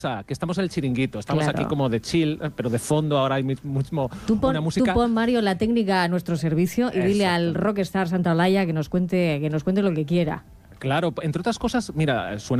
que estamos en el chiringuito, estamos Claro. aquí como de chill, pero de fondo ahora hay mismo Tú una música. tú pon, Mario, la técnica a nuestro servicio y dile al Exacto. rockstar Santa Olaya que nos cuente lo que quiera. Claro, entre otras cosas, mira, suena